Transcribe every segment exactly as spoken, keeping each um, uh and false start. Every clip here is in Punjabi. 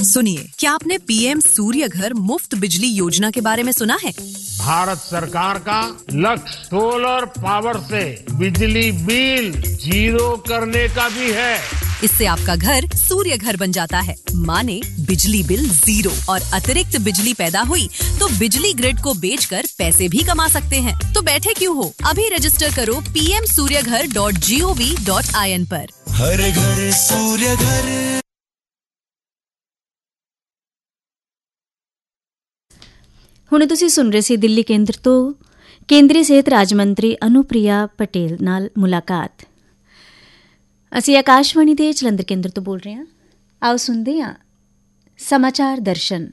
सुनिए, क्या आपने पीएम सूर्य घर मुफ्त बिजली योजना के बारे में सुना है? भारत सरकार का लक्ष्य सोलर पावर से बिजली बिल जीरो करने का भी है। इससे आपका घर सूर्य घर बन जाता है, माने बिजली बिल जीरो, और अतिरिक्त बिजली पैदा हुई तो बिजली ग्रिड को बेचकर पैसे भी कमा सकते हैं। तो बैठे क्यों हो, अभी रजिस्टर करो पी एम सूर्य घर dot G O V dot I N पर। हर घर सूर्य घर। ਹੁਣ ਤੁਸੀਂ ਸੁਣ ਰਹੇ ਸੀ ਦਿੱਲੀ ਕੇਂਦਰ ਤੋਂ ਕੇਂਦਰੀ ਸਿਹਤ ਰਾਜ ਮੰਤਰੀ ਅਨੁਪ੍ਰਿਆ ਪਟੇਲ ਨਾਲ ਮੁਲਾਕਾਤ। ਅਸੀਂ ਆਕਾਸ਼ਵਾਣੀ ਦੇ ਜਲੰਧਰ ਕੇਂਦਰ ਤੋਂ ਬੋਲ ਰਹੇ ਹਾਂ। ਆਓ ਸੁਣਦੇ ਹਾਂ ਸਮਾਚਾਰ ਦਰਸ਼ਨ।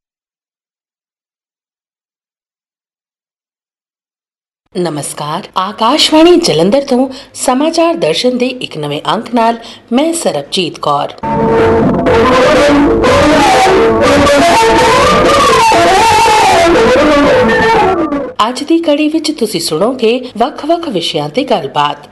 ਨਮਸਕਾਰ, ਆਕਾਸ਼ਵਾਣੀ ਜਲੰਧਰ ਤੋਂ ਸਮਾਚਾਰ ਦਰਸ਼ਨ ਦੇ ਇੱਕ ਨਵੇਂ ਅੰਕ ਨਾਲ ਮੈਂ ਸਰਬਜੀਤ ਕੌਰ। ਅੱਜ ਦੀ ਕੜੀ ਵਿੱਚ ਤੁਸੀਂ ਸੁਣੋਗੇ ਵੱਖ-ਵੱਖ ਵਿਸ਼ਿਆਂ ਤੇ ਗੱਲਬਾਤ।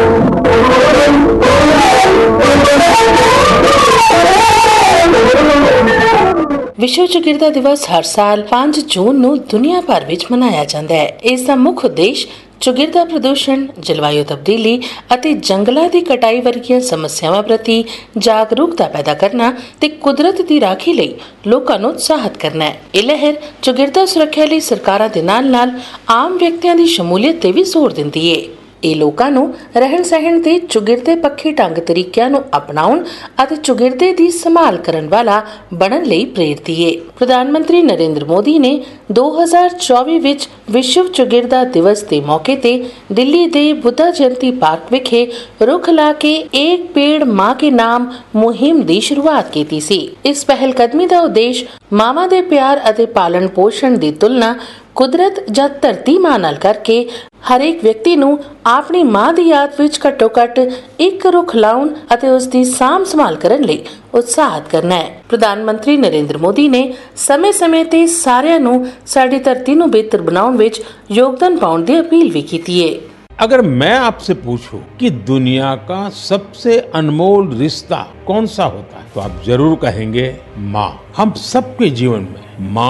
ਵਿਸ਼ਵ ਚੌਗਿਰਦਾ ਦਿਵਸ ਹਰ ਸਾਲ ਪੰਜ ਜੂਨ ਨੂੰ ਦੁਨੀਆ ਭਰ ਵਿੱਚ ਮਨਾਇਆ ਜਾਂਦਾ ਹੈ। ਇਸ ਦਾ ਮੁੱਖ ਉਦੇਸ਼ ਚੌਗਿਰਦਾ ਪ੍ਰਦੂਸ਼ਣ, ਜਲਵਾਯੂ ਤਬਦੀਲੀ ਅਤੇ ਜੰਗਲਾਂ ਦੀ ਕਟਾਈ ਵਰਗੀਆਂ ਸਮੱਸਿਆਵਾਂ ਪ੍ਰਤੀ ਜਾਗਰੂਕਤਾ ਪੈਦਾ ਕਰਨਾ ਤੇ ਕੁਦਰਤ ਦੀ ਰਾਖੀ ਲਈ ਲੋਕਾਂ ਨੂੰ ਉਤਸ਼ਾਹਿਤ ਕਰਨਾ ਹੈ। ਇਹ ਲਹਿਰ ਚੌਗਿਰਦਾ ਸੁਰੱਖਿਆ ਲਈ ਸਰਕਾਰਾਂ ਦੇ ਨਾਲ-ਨਾਲ ਆਮ ਵਿਅਕਤੀਆਂ ਦੀ ਸ਼ਮੂਲੀਅਤ ਤੇ ਵੀ ਜ਼ੋਰ ਦਿੰਦੀ ਹੈ। ਇਹ ਲੋਕਾਂ ਨੂੰ ਰਹਿਣ ਸਹਿਣ ਤੇ ਚੌਗਿਰਦੇ ਪੱਖੀ ਢੰਗ ਤਰੀਕਿਆਂ ਨੂੰ ਅਪਣਾਉਣ ਅਤੇ ਚੌਗਿਰਦੇ ਦੀ ਸੰਭਾਲ ਕਰਨ ਵਾਲਾ ਬਣਨ ਲਈ ਪ੍ਰੇਰਦੀ ਹੈ। ਪ੍ਰਧਾਨ ਮੰਤਰੀ ਨਰਿੰਦਰ ਮੋਦੀ ਨੇ ਦੋ ਹਜ਼ਾਰ ਚੌਵੀ ਵਿੱਚ ਵਿਸ਼ਵ ਚੌਗਿਰਦਾ ਦਿਵਸ ਦੇ ਮੌਕੇ ਤੇ ਦਿੱਲੀ ਦੇ ਬੁੱਧਾ ਜਯੰਤੀ ਪਾਰਕ ਵਿਖੇ ਰੁੱਖ ਲਾ ਕੇ ਇੱਕ ਪੇੜ ਮਾਂ ਕੇ ਨਾਮ ਮੁਹਿੰਮ ਦੀ ਸ਼ੁਰੂਆਤ ਕੀਤੀ ਸੀ। ਇਸ ਪਹਿਲ ਕਦਮੀ ਦਾ ਉਦੇਸ਼ ਮਾਵਾਂ ਦੇ ਪਿਆਰ ਅਤੇ ਪਾਲਣ ਪੋਸ਼ਣ ਦੀ ਤੁਲਨਾ ਕੁਦਰਤ ਜਾਂ ਧਰਤੀ ਮਾਂ ਨਾਲ ਕਰਕੇ ਹਰੇਕ ਵਿਅਕਤੀ ਨੂੰ ਆਪਣੀ ਮਾਂ ਦੀ ਯਾਦ ਵਿੱਚ ਘੱਟੋ ਘੱਟ ਇੱਕ ਰੁੱਖ ਲਾਉਣ ਅਤੇ ਉਸ ਦੀ ਸਾਂਭ ਸੰਭਾਲ ਕਰਨ ਲਈ ਉਤਸ਼ਾਹਿਤ ਕਰਨਾ ਹੈ। ਪ੍ਰਧਾਨ ਮੰਤਰੀ ਨਰਿੰਦਰ ਮੋਦੀ ਨੇ ਸਮੇਂ-ਸਮੇਂ ਤੇ ਸਾਰਿਆਂ ਨੂੰ ਸਾਡੀ ਧਰਤੀ ਨੂੰ ਬਿਹਤਰ ਬਣਾਉਣ ਵਿੱਚ ਯੋਗਦਾਨ ਪਾਉਣ ਦੀ ਅਪੀਲ ਵੀ ਕੀਤੀ ਹੈ। अगर मैं आपसे पूछूं कि दुनिया का सबसे अनमोल रिश्ता कौन सा होता है, तो आप जरूर कहेंगे माँ। हम सबके जीवन में माँ